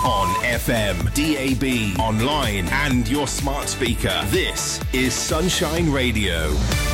On FM, DAB, online and your smart speaker. This is Sunshine Radio.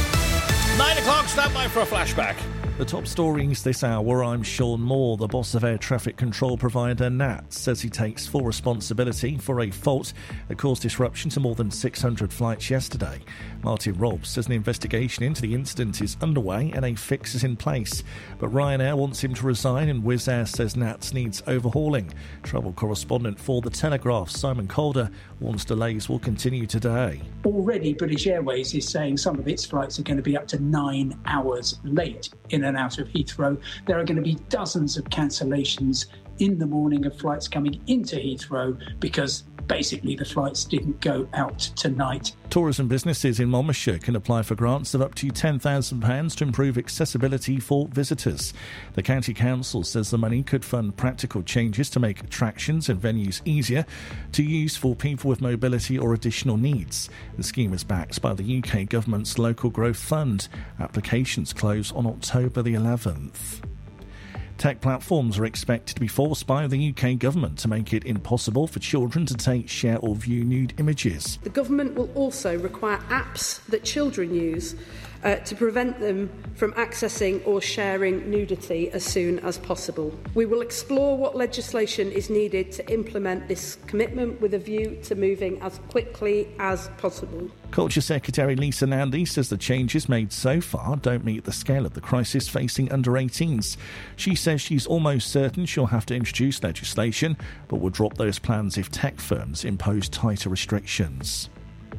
9 o'clock, stand by for a flashback. The top stories this hour, I'm Sean Moore. The boss of air traffic control provider NAT says he takes full responsibility for a fault that caused disruption to more than 600 flights yesterday. Martin Robbs says an investigation into the incident is underway and a fix is in place. But Ryanair wants him to resign and Wizz Air says NAT needs overhauling. Travel correspondent for The Telegraph, Simon Calder, warns delays will continue today. Already British Airways is saying some of its flights are going to be up to 9 hours late in and out of Heathrow. There are going to be dozens of cancellations in the morning of flights coming into Heathrow because basically the flights didn't go out tonight. Tourism businesses in Monmouthshire can apply for grants of up to £10,000 to improve accessibility for visitors. The County Council says the money could fund practical changes to make attractions and venues easier to use for people with mobility or additional needs. The scheme is backed by the UK Government's Local Growth Fund. Applications close on October the 11th. Tech platforms are expected to be forced by the UK government to make it impossible for children to take, share or view nude images. The government will also require apps that children use to prevent them from accessing or sharing nudity as soon as possible. We will explore what legislation is needed to implement this commitment with a view to moving as quickly as possible. Culture Secretary Lisa Nandy says the changes made so far don't meet the scale of the crisis facing under-18s. She says she's almost certain she'll have to introduce legislation, but will drop those plans if tech firms impose tighter restrictions.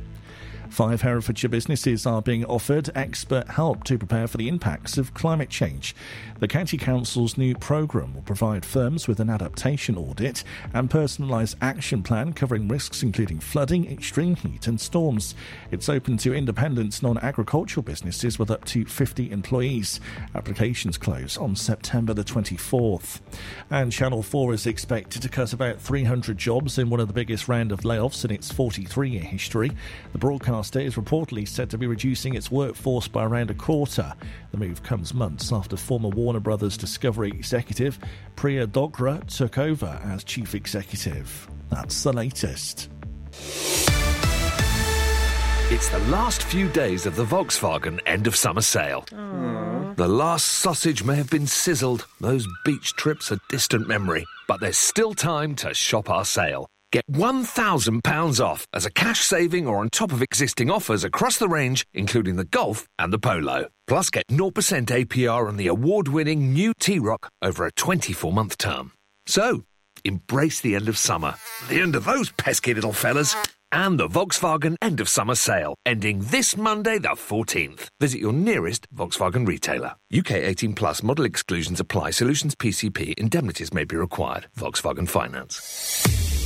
5 Herefordshire businesses are being offered expert help to prepare for the impacts of climate change. The County Council's new programme will provide firms with an adaptation audit and personalised action plan covering risks including flooding, extreme heat and storms. It's open to independent non-agricultural businesses with up to 50 employees. Applications close on September the 24th. And Channel 4 is expected to cut about 300 jobs in one of the biggest round of layoffs in its 43-year history. The broadcaster is reportedly said to be reducing its workforce by around a quarter. The move comes months after former Warner Brothers Discovery executive Priya Dogra took over as chief executive. That's the latest. It's the last few days of the Volkswagen end of summer sale. Aww. The last sausage may have been sizzled. Those beach trips are distant memory. But there's still time to shop our sale. Get £1,000 off as a cash saving or on top of existing offers across the range, including the Golf and the Polo. Plus, get 0% APR on the award-winning new T-Roc over a 24-month term. So, embrace the end of summer, the end of those pesky little fellas, and the Volkswagen end of summer sale, ending this Monday the 14th. Visit your nearest Volkswagen retailer. UK 18+, model exclusions apply. Solutions PCP. Indemnities may be required. Volkswagen Finance.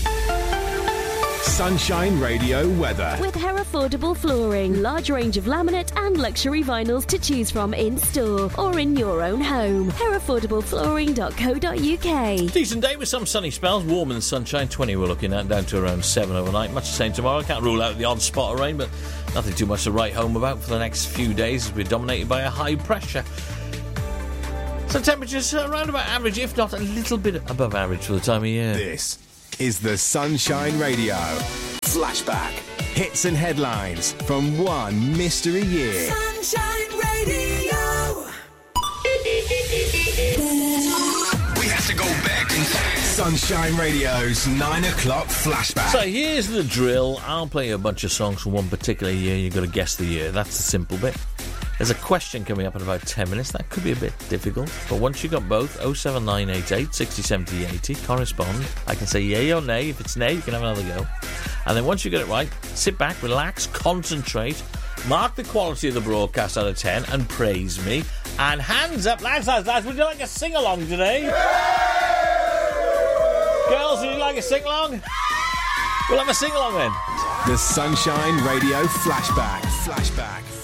Sunshine Radio weather. With Herefordable Flooring. Large range of laminate and luxury vinyls to choose from in store or in your own home. HerefordableFlooring.co.uk. Decent day with some sunny spells, warm and sunshine. 20 we're looking at, down to around 7 overnight. Much the same tomorrow. Can't rule out the odd spot of rain, but nothing too much to write home about for the next few days as we're dominated by a high pressure. So temperatures around about average, if not a little bit above average for the time of year. This is the Sunshine Radio Flashback. Hits and headlines from one mystery year. Sunshine Radio. We have to go back in time. Sunshine Radio's 9 o'clock flashback. So here's the drill. I'll play you a bunch of songs from one particular year. You've got to guess the year. That's the simple bit. There's a question coming up in about 10 minutes. That could be a bit difficult. But once you got both, 07988 60 70 80, correspond. I can say yay or nay. If it's nay, you can have another go. And then once you get it right, sit back, relax, concentrate, mark the quality of the broadcast out of 10 and praise me. And hands up, lads, would you like a sing-along today? Girls, would you like a sing-along? We'll have a sing-along then. The Sunshine Radio Flashback.